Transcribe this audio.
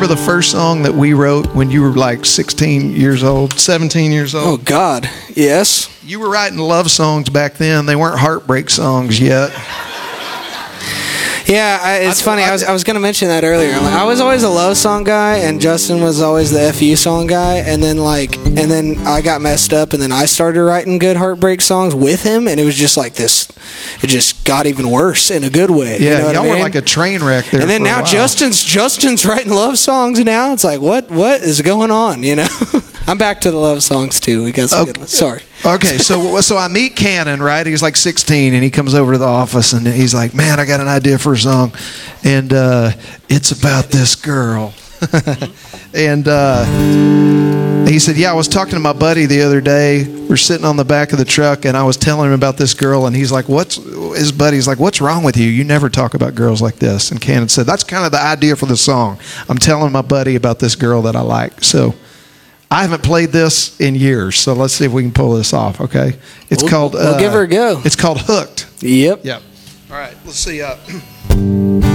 remember the first song that we wrote when you were like 16 years old, 17 years Oh, old? God. Yes. You were writing love songs back then. They weren't heartbreak songs yet. Yeah, it's funny. I was going to mention that earlier. Like, I was always a love song guy, and Justin was always the FU song guy. And then I got messed up, and then I started writing good heartbreak songs with him, and it was just like this. It just got even worse in a good way. Yeah, you know what y'all I mean? were like a train wreck there. And then for a now while. Justin's writing love songs now. It's like what is going on? You know, I'm back to the love songs too. We got some good. Sorry. Okay, so I meet Cannon, right? He's like 16, and he comes over to the office, and he's like, "Man, I got an idea for a song, and it's about this girl." And he said, "Yeah, I was talking to my buddy the other day. We're sitting on the back of the truck, and I was telling him about this girl, and he's like, his buddy's like, what's wrong with you? You never talk about girls like this." And Cannon said, "That's kind of the idea for the song. I'm telling my buddy about this girl that I like." So I haven't played this in years, so let's see if we can pull this off, okay? We'll give her a go. It's called Hooked. Yep. Yep. All right, let's see.